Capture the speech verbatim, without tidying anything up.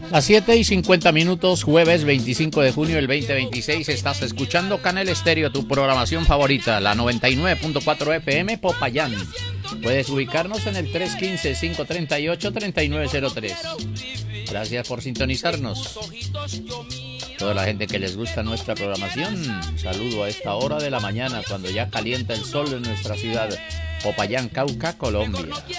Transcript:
Las siete y cincuenta minutos, jueves veinticinco de junio del veinte veintiséis, estás escuchando Canal Estéreo, tu programación favorita, la noventa y nueve punto cuatro F M Popayán. Puedes ubicarnos en el tres uno cinco, cinco tres ocho, tres nueve cero tres. Gracias por sintonizarnos. Toda la gente que les gusta nuestra programación, saludo a esta hora de la mañana, cuando ya calienta el sol en nuestra ciudad, Popayán, Cauca, Colombia.